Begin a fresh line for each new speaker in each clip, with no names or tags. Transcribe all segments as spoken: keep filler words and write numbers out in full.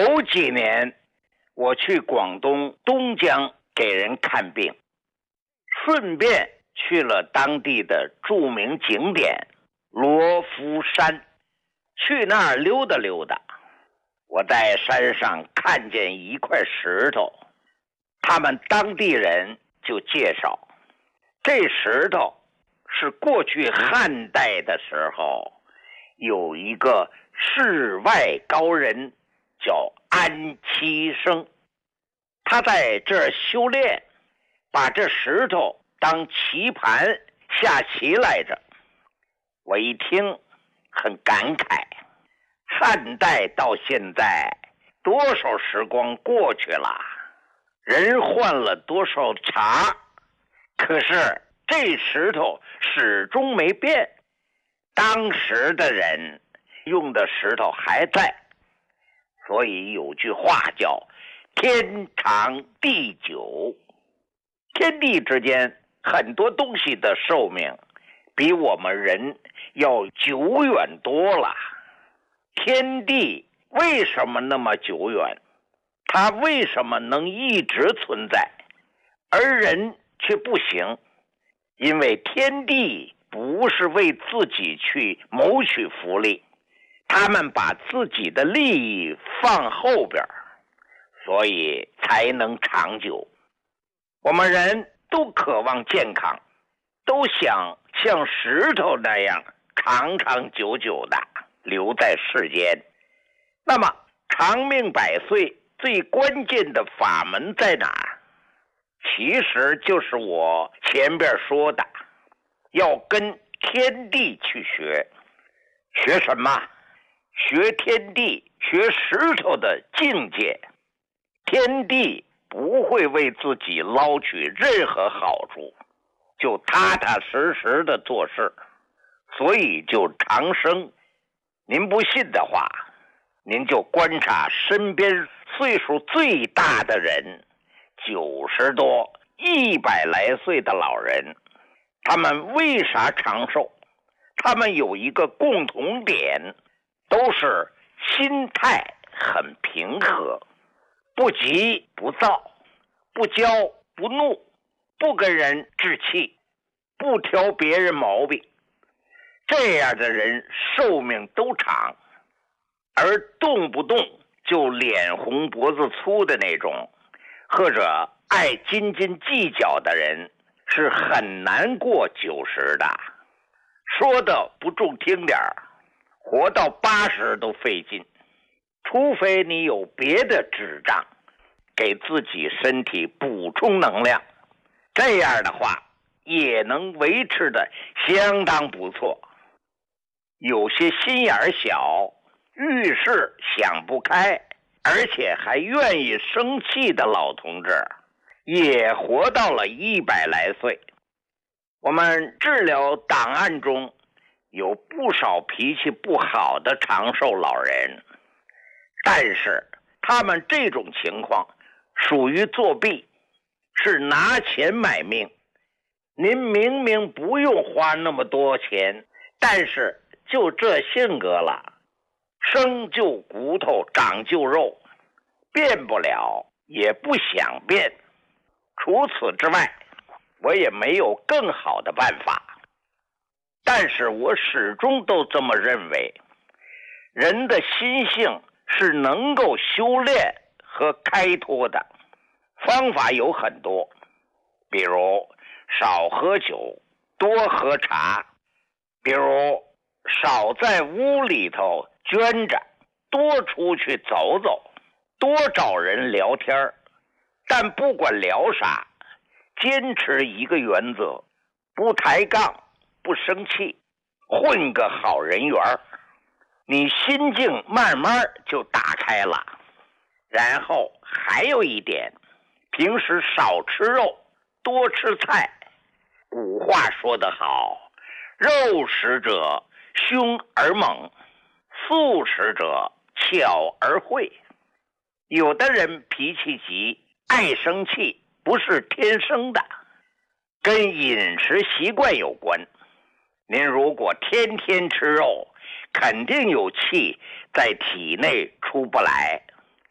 头几年我去广东东江给人看病，顺便去了当地的著名景点罗浮山，去那儿溜达溜达。我在山上看见一块石头，他们当地人就介绍，这石头是过去汉代的时候有一个世外高人叫安七生，他在这儿修炼，把这石头当棋盘下棋来着。我一听很感慨，汉代到现在多少时光过去了，人换了多少茬，可是这石头始终没变，当时的人用的石头还在。所以有句话叫天长地久，天地之间很多东西的寿命比我们人要久远多了。天地为什么那么久远？它为什么能一直存在，而人却不行？因为天地不是为自己去谋取福利，他们把自己的利益放后边，所以才能长久。我们人都渴望健康，都想像石头那样长长久久的留在世间。那么长命百岁最关键的法门在哪？其实就是我前边说的，要跟天地去学。学什么？学天地，学石头的境界。天地不会为自己捞取任何好处，就踏踏实实的做事，所以就长生。您不信的话，您就观察身边岁数最大的人，九十多、一百来岁的老人，他们为啥长寿？他们有一个共同点，都是心态很平和，不急不躁，不骄不怒，不跟人置气，不挑别人毛病。这样的人寿命都长，而动不动就脸红脖子粗的那种，或者爱斤斤计较的人，是很难过九十的。说的不中听点儿，活到八十都费劲，除非你有别的支仗，给自己身体补充能量，这样的话也能维持的相当不错。有些心眼小，遇事想不开，而且还愿意生气的老同志，也活到了一百来岁。我们治疗档案中有不少脾气不好的长寿老人，但是他们这种情况属于作弊，是拿钱买命。您明明不用花那么多钱，但是就这性格了，生就骨头长就肉，变不了也不想变。除此之外，我也没有更好的办法。但是我始终都这么认为，人的心性是能够修炼和开拓的。方法有很多，比如少喝酒，多喝茶，比如少在屋里头捐着，多出去走走，多找人聊天。但不管聊啥，坚持一个原则，不抬杠，不生气，混个好人缘，你心境慢慢就打开了。然后还有一点，平时少吃肉，多吃菜。古话说得好，肉食者凶而猛，素食者巧而慧。有的人脾气急，爱生气，不是天生的，跟饮食习惯有关。您如果天天吃肉，肯定有气在体内出不来，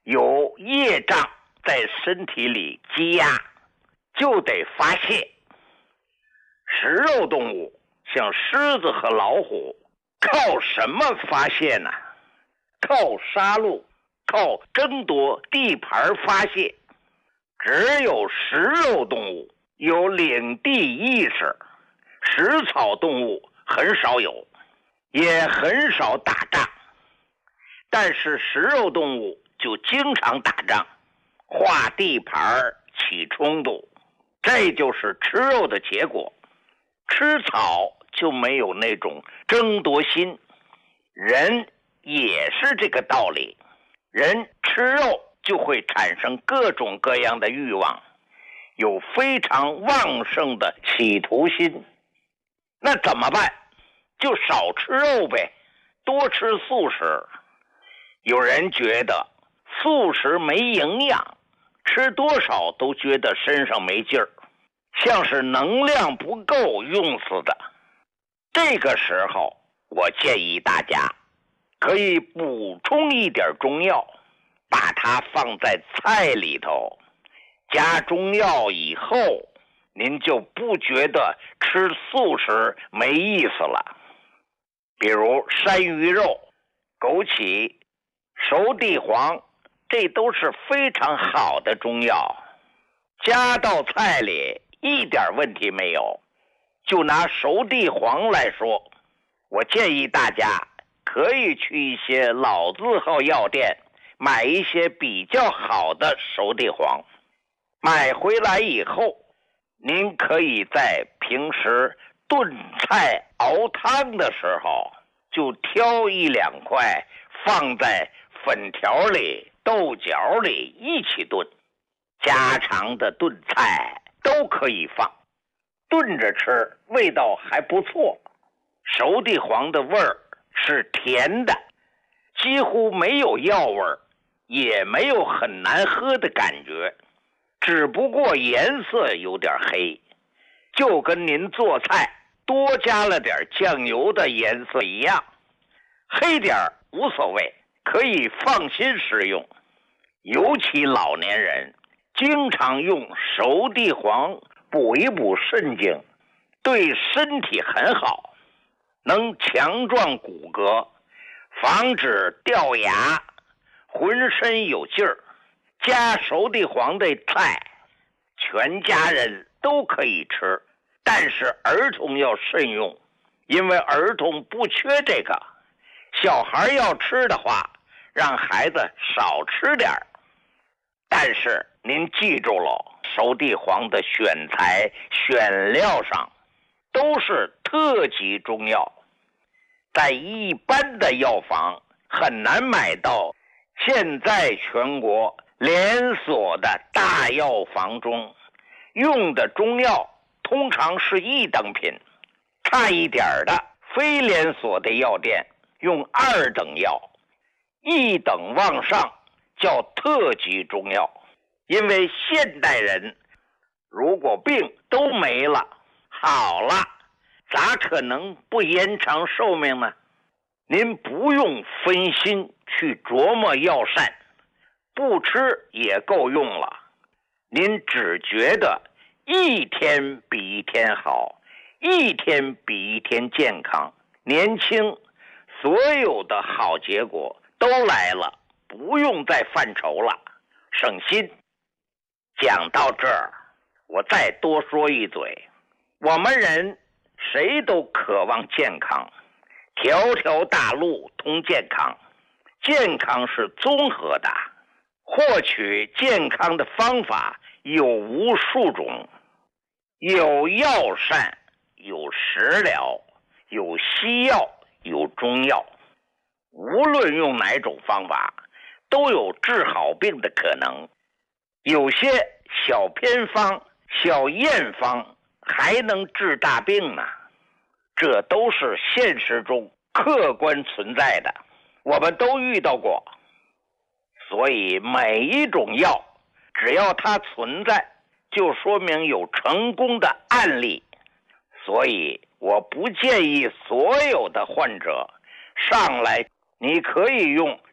有业障在身体里积压，就得发泄。食肉动物像狮子和老虎，靠什么发泄呢？靠杀戮，靠争夺地盘发泄。只有食肉动物有领地意识，食草动物很少有，也很少打仗。但是食肉动物就经常打仗，划地盘，起冲突，这就是吃肉的结果。吃草就没有那种争夺心，人也是这个道理。人吃肉就会产生各种各样的欲望，有非常旺盛的企图心。那怎么办？就少吃肉呗，多吃素食。有人觉得素食没营养，吃多少都觉得身上没劲儿，像是能量不够用似的。这个时候，我建议大家可以补充一点中药，把它放在菜里头。加中药以后，您就不觉得吃素食没意思了。比如山芋肉、枸杞、熟地黄，这都是非常好的中药，加到菜里一点问题没有。就拿熟地黄来说，我建议大家可以去一些老字号药店买一些比较好的熟地黄。买回来以后，您可以在平时炖菜熬汤的时候就挑一两块放在粉条里、豆角里一起炖，家常的炖菜都可以放，炖着吃味道还不错。熟地黄的味儿是甜的，几乎没有药味儿，也没有很难喝的感觉，只不过颜色有点黑，就跟您做菜多加了点酱油的颜色一样。黑点儿无所谓，可以放心食用。尤其老年人经常用熟地黄补一补肾经，对身体很好，能强壮骨骼，防止掉牙，浑身有劲儿。加熟地黄的菜，全家人都可以吃，但是儿童要慎用，因为儿童不缺这个。小孩要吃的话，让孩子少吃点儿。但是您记住了，熟地黄的选材选料上都是特级中药，在一般的药房很难买到。现在全国连锁的大药房中用的中药通常是一等品，差一点的非连锁的药店用二等药，一等往上叫特级中药。因为现代人如果病都没了，好了，咋可能不延长寿命呢？您不用分心去琢磨药膳，不吃也够用了。您只觉得一天比一天好，一天比一天健康年轻，所有的好结果都来了，不用再犯愁了，省心。讲到这儿，我再多说一嘴，我们人谁都渴望健康，条条大路通健康，健康是综合的，获取健康的方法有无数种，有药膳，有食疗，有西药，有中药。无论用哪种方法，都有治好病的可能。有些小偏方、小验方还能治大病呢，这都是现实中客观存在的，我们都遇到过。所以每一种药，只要它存在，就说明有成功的案例。所以我不建议所有的患者上来，你可以用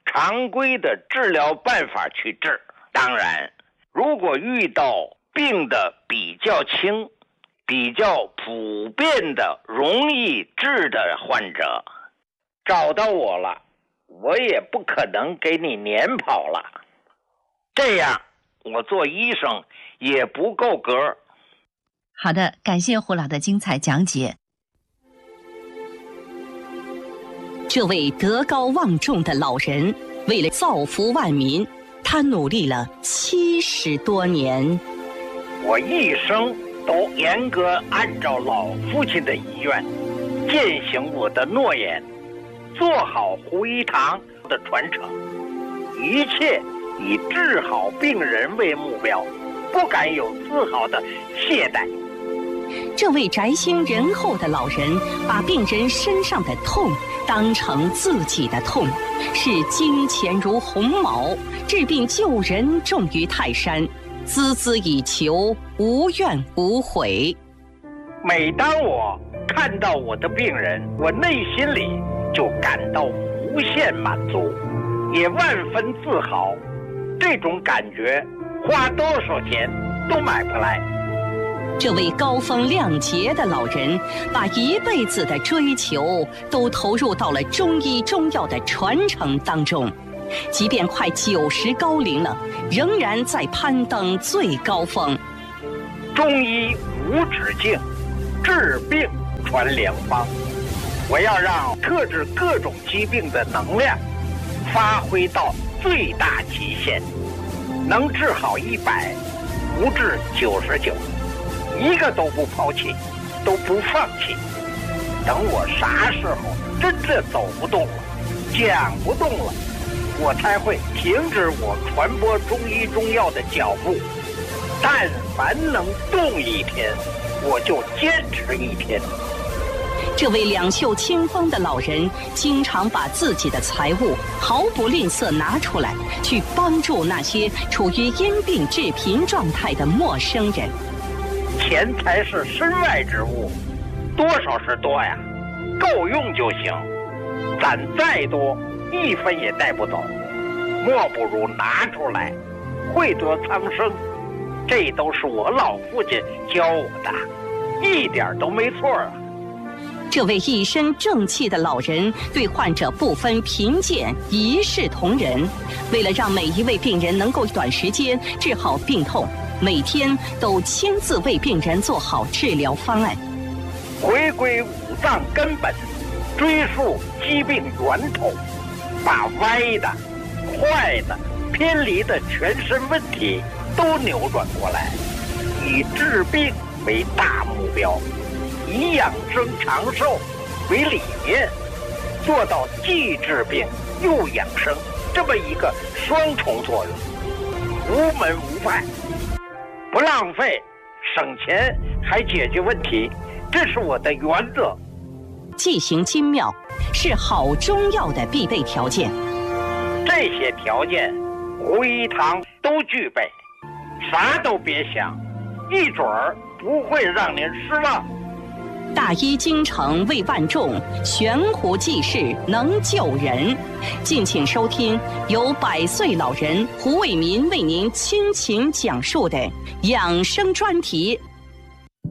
常规的治疗办法去治。当然，如果遇到病的比较轻、比较普遍的、容易治的患者，找到我了，我也不可能给你撵跑了。这样，我做医生也不够格。
好的，感谢胡老的精彩讲解。
这位德高望重的老人，为了造福万民，他努力了七十多年。
我一生都严格按照老父亲的遗愿，践行我的诺言，做好胡一堂的传承，一切以治好病人为目标，不敢有丝毫的懈怠。
这位宅心仁厚的老人，把病人身上的痛当成自己的痛，视金钱如鸿毛，治病救人重于泰山，孜孜以求，无怨无悔。
每当我看到我的病人，我内心里就感到无限满足，也万分自豪。这种感觉花多少钱都买不来。
这位高风亮节的老人，把一辈子的追求都投入到了中医中药的传承当中，即便快九十高龄了，仍然在攀登最高峰。
中医无止境，治病传良方。我要让克制各种疾病的能量发挥到最大极限，能治好一百，不治九十九。一个都不抛弃，都不放弃。等我啥时候真的走不动了，讲不动了，我才会停止我传播中医中药的脚步。但凡能动一天，我就坚持一天。
这位两袖清风的老人，经常把自己的财物毫不吝啬拿出来，去帮助那些处于因病致贫状态的陌生人。
钱财是身外之物，多少是多呀，够用就行。攒再多，一分也带不走，莫不如拿出来，惠泽苍生。这都是我老父亲教我的，一点都没错啊。
这位一身正气的老人，对患者不分贫贱，一视同仁。为了让每一位病人能够短时间治好病痛，每天都亲自为病人做好治疗方案，
回归五脏根本，追溯疾病源头，把歪的、坏的、偏离的全身问题都扭转过来，以治病为大目标，以养生长寿为理念，做到既治病又养生这么一个双重作用，无门无派，不浪费，省钱还解决问题，这是我的原则。
剂型精妙是好中药的必备条件，
这些条件胡一堂都具备，啥都别想，一准儿不会让您失望。
大医精诚为万众，悬壶济世能救人。敬请收听由百岁老人胡卫民为您倾情讲述的养生专题